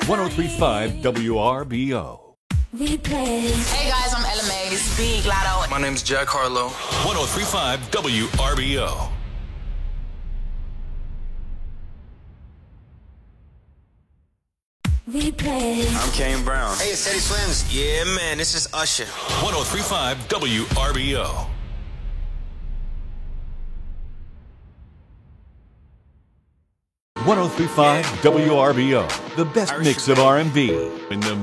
1035 WRBO. Hey guys, I'm Ella May. This is Big Lotto. My name's Jack Harlow. 1035 WRBO. I'm Kane Brown. Hey, it's Teddy Swims. Yeah, man, this is Usher. 1035 WRBO. #1035 WRBO, the best mix of R&B in the